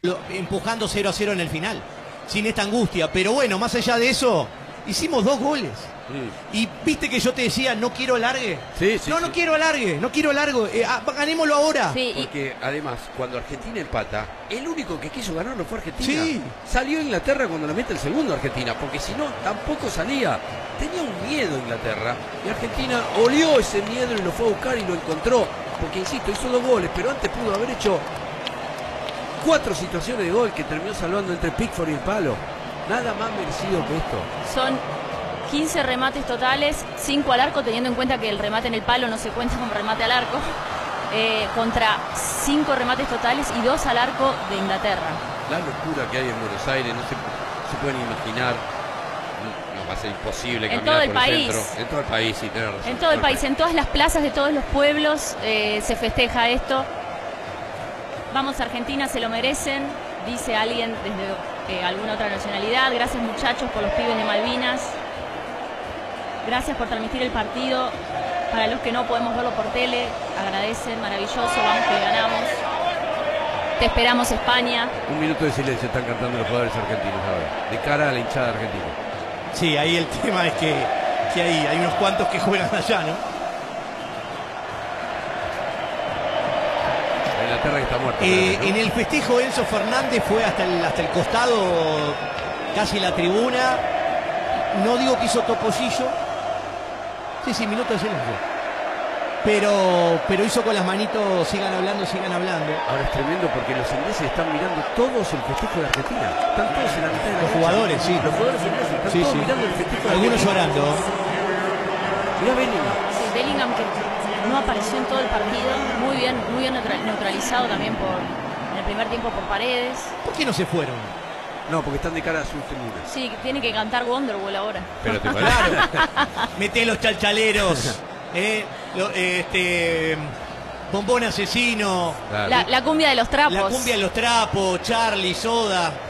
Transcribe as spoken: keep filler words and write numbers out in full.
empujando cero a cero en el final, sin esta angustia. Pero bueno, más allá de eso, hicimos dos goles. Mm. Y viste que yo te decía, no quiero alargue. Sí, sí, no, sí. no quiero alargue, no quiero largo. Eh, ah, ganémoslo ahora. Sí, Porque además, cuando Argentina empata, el único que quiso ganarlo fue Argentina. Sí. Salió Inglaterra cuando le mete el segundo a Argentina, porque si no, tampoco salía. Tenía un miedo Inglaterra. Y Argentina olió ese miedo y lo fue a buscar y lo encontró. Porque, insisto, hizo dos goles, pero antes pudo haber hecho cuatro situaciones de gol que terminó salvando entre Pickford y el palo. Nada más merecido que esto. son quince remates totales, cinco al arco, teniendo en cuenta que el remate en el palo no se cuenta como remate al arco, eh, contra cinco remates totales y dos al arco de Inglaterra. La locura que hay en Buenos Aires, no se, se pueden imaginar. No, no va a ser imposible En caminar todo el por país. el centro. En todo el país, sí, tenés razón. En todo el país, en todas las plazas de todos los pueblos eh, se festeja esto. Vamos, Argentina, se lo merecen, dice alguien desde eh, alguna otra nacionalidad. Gracias, muchachos, por los pibes de Malvinas. Gracias por transmitir el partido. Para los que no podemos verlo por tele, agradecen, maravilloso, vamos que le ganamos. Te esperamos, España. Un minuto de silencio están cantando los jugadores argentinos ahora, de cara a la hinchada argentina. Sí, ahí el tema es que, que hay, hay unos cuantos que juegan allá, ¿no? La Inglaterra que está muerta. Eh, ¿no? en el festejo Enzo Fernández fue hasta el, hasta el costado, casi la tribuna. No digo que hizo topollillo. Sí, sí, minuto de silencio. Pero, pero hizo con las manitos, sigan hablando, sigan hablando. Ahora es tremendo porque los ingleses están mirando todos el festejo de Argentina. Están todos en la mitad de la Los cancha. jugadores, sí. Los jugadores ingleses están Sí, todos sí. mirando el festejo de Algunos Argentina. llorando. Mirá Bellingham. Sí, Bellingham, que no apareció en todo el partido, muy bien, muy bien neutra- neutralizado también por en el primer tiempo por Paredes. ¿Por qué no se fueron? No, porque están de cara a sus tribunas. Sí, tiene que cantar Wonderwall ahora. Pero te Claro. Meté los chalchaleros. eh, lo- este, bombón asesino. Claro. La, la cumbia de los trapos. La cumbia de los trapos, Charlie, Soda.